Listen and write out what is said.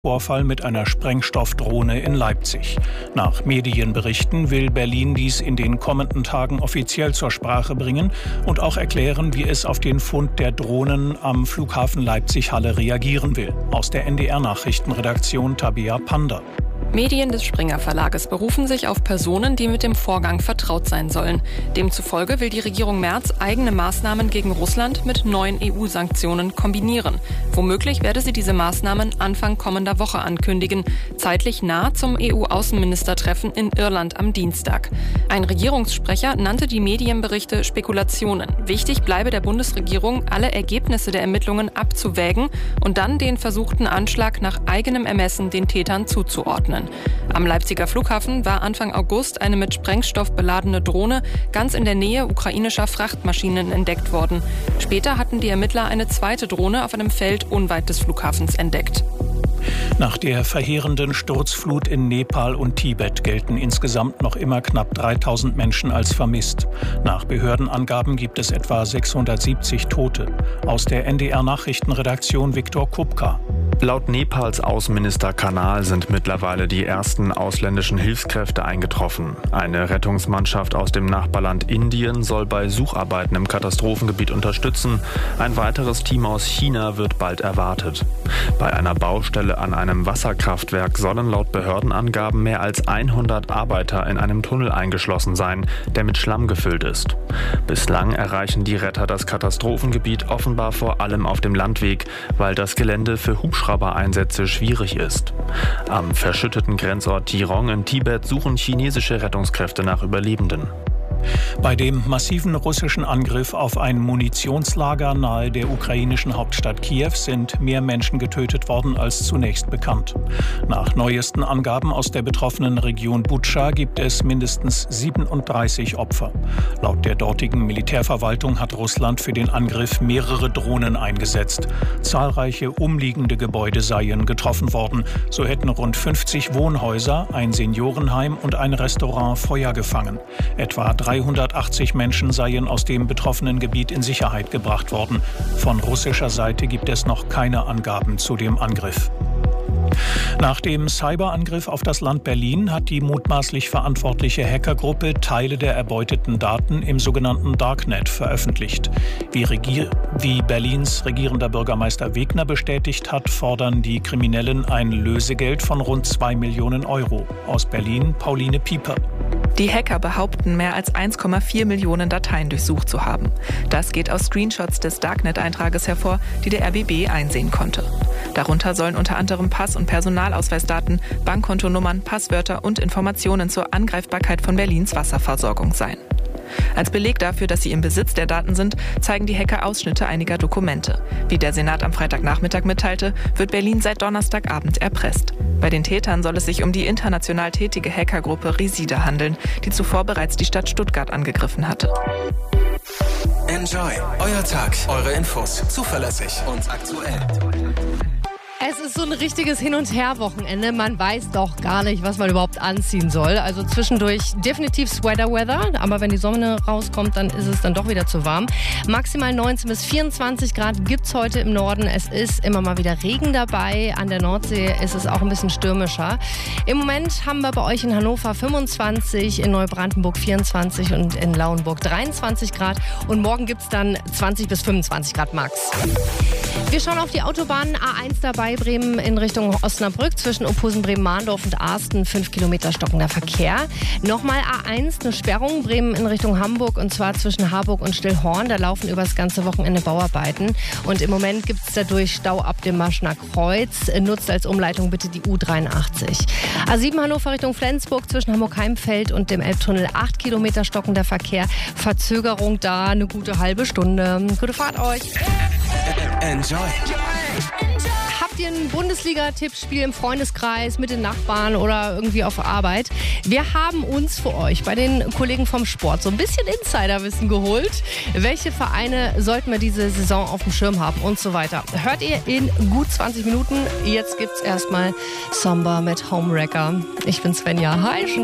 Vorfall mit einer Sprengstoffdrohne in Leipzig. Nach Medienberichten will Berlin dies in den kommenden Tagen offiziell zur Sprache bringen und auch erklären, wie es auf den Fund der Drohnen am Flughafen Leipzig-Halle reagieren will. Aus der NDR-Nachrichtenredaktion Tabea Panda. Medien des Springer Verlages berufen sich auf Personen, die mit dem Vorgang vertraut sein sollen. Demzufolge will die Regierung Merz eigene Maßnahmen gegen Russland mit neuen EU-Sanktionen kombinieren. Womöglich werde sie diese Maßnahmen Anfang kommender Woche ankündigen, zeitlich nah zum EU-Außenministertreffen in Irland am Dienstag. Ein Regierungssprecher nannte die Medienberichte Spekulationen. Wichtig bleibe der Bundesregierung, alle Ergebnisse der Ermittlungen abzuwägen und dann den versuchten Anschlag nach eigenem Ermessen den Tätern zuzuordnen. Am Leipziger Flughafen war Anfang August eine mit Sprengstoff beladene Drohne ganz in der Nähe ukrainischer Frachtmaschinen entdeckt worden. Später hatten die Ermittler eine zweite Drohne auf einem Feld unweit des Flughafens entdeckt. Nach der verheerenden Sturzflut in Nepal und Tibet gelten insgesamt noch immer knapp 3000 Menschen als vermisst. Nach Behördenangaben gibt es etwa 670 Tote. Aus der NDR-Nachrichtenredaktion Viktor Kupka. Laut Nepals Außenminister Kanal sind mittlerweile die ersten ausländischen Hilfskräfte eingetroffen. Eine Rettungsmannschaft aus dem Nachbarland Indien soll bei Sucharbeiten im Katastrophengebiet unterstützen. Ein weiteres Team aus China wird bald erwartet. Bei einer Baustelle an einem Wasserkraftwerk sollen laut Behördenangaben mehr als 100 Arbeiter in einem Tunnel eingeschlossen sein, der mit Schlamm gefüllt ist. Bislang erreichen die Retter das Katastrophengebiet offenbar vor allem auf dem Landweg, weil das Gelände für Hubschraubereinsätze schwierig ist. Am verschütteten Grenzort Tirong in Tibet suchen chinesische Rettungskräfte nach Überlebenden. Bei dem massiven russischen Angriff auf ein Munitionslager nahe der ukrainischen Hauptstadt Kiew sind mehr Menschen getötet worden als zunächst bekannt. Nach neuesten Angaben aus der betroffenen Region Butscha gibt es mindestens 37 Opfer. Laut der dortigen Militärverwaltung hat Russland für den Angriff mehrere Drohnen eingesetzt. Zahlreiche umliegende Gebäude seien getroffen worden. So hätten rund 50 Wohnhäuser, ein Seniorenheim und ein Restaurant Feuer gefangen. Etwa 380 Menschen seien aus dem betroffenen Gebiet in Sicherheit gebracht worden. Von russischer Seite gibt es noch keine Angaben zu dem Angriff. Nach dem Cyberangriff auf das Land Berlin hat die mutmaßlich verantwortliche Hackergruppe Teile der erbeuteten Daten im sogenannten Darknet veröffentlicht. Wie Berlins regierender Bürgermeister Wegner bestätigt hat, fordern die Kriminellen ein Lösegeld von rund 2 Millionen Euro. Aus Berlin Pauline Pieper. Die Hacker behaupten, mehr als 1,4 Millionen Dateien durchsucht zu haben. Das geht aus Screenshots des Darknet-Eintrages hervor, die der RBB einsehen konnte. Darunter sollen unter anderem Pass- und Personalausweisdaten, Bankkontonummern, Passwörter und Informationen zur Angreifbarkeit von Berlins Wasserversorgung sein. Als Beleg dafür, dass sie im Besitz der Daten sind, zeigen die Hacker Ausschnitte einiger Dokumente. Wie der Senat am Freitagnachmittag mitteilte, wird Berlin seit Donnerstagabend erpresst. Bei den Tätern soll es sich um die international tätige Hackergruppe Resida handeln, die zuvor bereits die Stadt Stuttgart angegriffen hatte. Enjoy. Euer Tag, eure Infos. Zuverlässig und aktuell. Es ist so ein richtiges Hin- und Her-Wochenende. Man weiß doch gar nicht, was man überhaupt anziehen soll. Also zwischendurch definitiv Sweater-Weather. Aber wenn die Sonne rauskommt, dann ist es dann doch wieder zu warm. Maximal 19 bis 24 Grad gibt es heute im Norden. Es ist immer mal wieder Regen dabei. An der Nordsee ist es auch ein bisschen stürmischer. Im Moment haben wir bei euch in Hannover 25, in Neubrandenburg 24 und in Lauenburg 23 Grad. Und morgen gibt es dann 20 bis 25 Grad max. Wir schauen auf die Autobahn A1 dabei, Bremen in Richtung Osnabrück, zwischen Ophusen, Bremen-Mahndorf und Arsten, 5 Kilometer stockender Verkehr. Nochmal A1, eine Sperrung, Bremen in Richtung Hamburg, und zwar zwischen Harburg und Stillhorn. Da laufen über das ganze Wochenende Bauarbeiten. Und im Moment gibt es dadurch Stau ab dem Maschner Kreuz. Nutzt als Umleitung bitte die U83. A7 Hannover Richtung Flensburg, zwischen Hamburg-Heimfeld und dem Elbtunnel, 8 Kilometer stockender Verkehr. Verzögerung da eine gute halbe Stunde. Gute Fahrt euch! Enjoy. Habt ihr ein Bundesliga-Tippspiel im Freundeskreis, mit den Nachbarn oder irgendwie auf Arbeit? Wir haben uns für euch bei den Kollegen vom Sport so ein bisschen Insiderwissen geholt. Welche Vereine sollten wir diese Saison auf dem Schirm haben und so weiter. Hört ihr in gut 20 Minuten. Jetzt gibt's erstmal Samba mit Homewrecker. Ich bin Svenja. Hi.